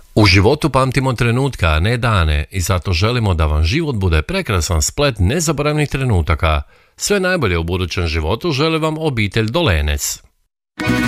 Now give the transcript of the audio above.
U životu pamtimo trenutke, a ne dane, i zato želimo da vam život bude prekrasan splet nezaboravnih trenutaka. Sve najbolje u budućem životu želi vam obitelj Dolenec.